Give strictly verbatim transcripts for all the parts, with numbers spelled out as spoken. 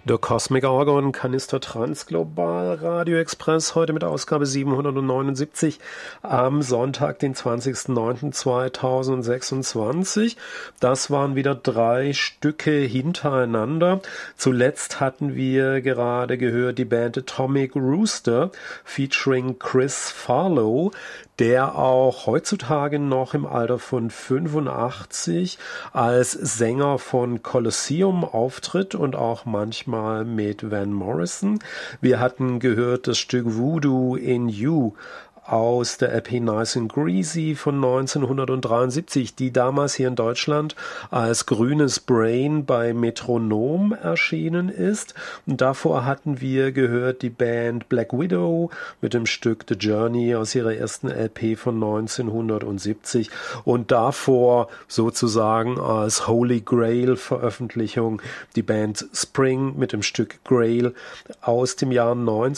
Der Cosmic Orgon Kanister Transglobal Radio Express, heute mit Ausgabe siebenhundertneunundsiebzig am Sonntag, den zwanzigsten neunten zweitausendsechsundzwanzig. Das waren wieder drei Stücke hintereinander. Zuletzt hatten wir gerade gehört die Band Atomic Rooster featuring Chris Farlow, der auch heutzutage noch im Alter von fünfundachtzig als Sänger von Colosseum auftritt und auch manchmal mit Van Morrison. Wir hatten gehört das Stück Voodoo in You aus der L P Nice and Greasy von neunzehnhundertdreiundsiebzig, die damals hier in Deutschland als Grünes Brain bei Metronom erschienen ist. Und davor hatten wir gehört die Band Black Widow mit dem Stück The Journey aus ihrer ersten L P von neunzehnhundertsiebzig und davor sozusagen als Holy Grail Veröffentlichung die Band Spring mit dem Stück Grail aus dem Jahr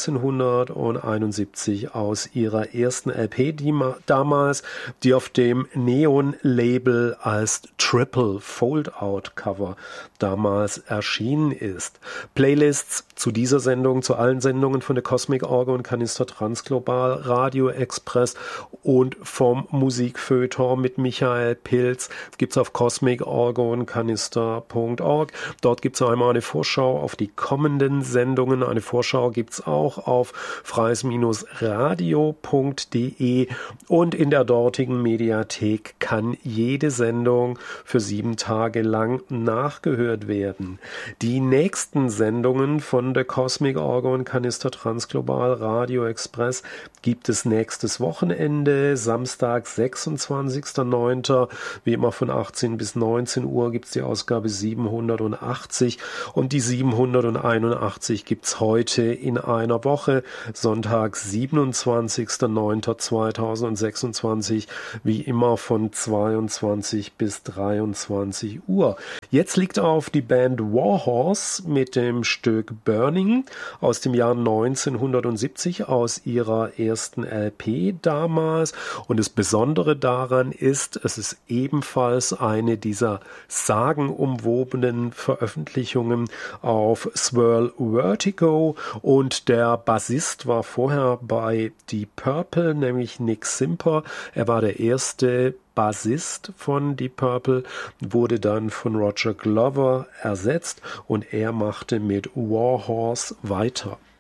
neunzehnhunderteinundsiebzig aus ihrer ersten L P die ma- damals, die auf dem Neon-Label als Triple Fold-Out-Cover damals erschienen ist. Playlists zu dieser Sendung, zu allen Sendungen von der Cosmic Orgon Kanister Transglobal Radio Express und vom Musikfeuilleton mit Michael Pilz gibt's auf cosmic orgon kanister punkt org. Dort gibt's einmal eine Vorschau auf die kommenden Sendungen. Eine Vorschau gibt's auch auf freies radio punkt de und in der dortigen Mediathek kann jede Sendung für sieben Tage lang nachgehört werden. Die nächsten Sendungen von der Cosmic Orgon Kanister Transglobal Radio Express gibt es nächstes Wochenende, Samstag, sechsundzwanzigsten neunten Wie immer von achtzehn bis neunzehn Uhr gibt es die Ausgabe siebenhundertachtzig und die siebenhunderteinundachtzig gibt es heute in einer Woche, Sonntag, siebenundzwanzigsten neunten zweitausendsechsundzwanzig, wie immer von zweiundzwanzig bis dreiundzwanzig Uhr. Jetzt liegt auf die Band Warhorse mit dem Stück Burning aus dem Jahr neunzehnhundertsiebzig aus ihrer ersten L P damals. Und das Besondere daran ist, es ist ebenfalls eine dieser sagenumwobenen Veröffentlichungen auf Swirl Vertigo und der Bassist war vorher bei Deep Purple, nämlich Nick Simper. Er war der erste Bassist von Deep Purple, wurde dann von Roger Glover ersetzt und er machte mit Warhorse weiter.